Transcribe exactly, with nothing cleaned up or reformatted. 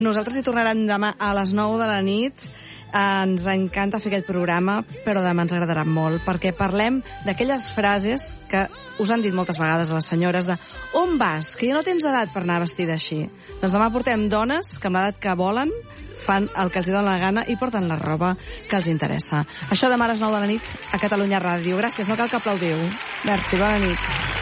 Nosaltres hi tornarem demà a les nou de la nit. Ens encanta fer aquest programa, però demà ens agradarà molt, perquè parlem d'aquelles frases que us han dit moltes vegades a les senyores de on vas, que ja no tens edat per anar vestida així. Doncs demà portem dones que amb l'edat que volen fan el que els dona la gana i porten la roba que els interessa. Això demà a les nou de la nit a Catalunya Ràdio. Gràcies, no cal que aplaudiu. Merci, bona nit.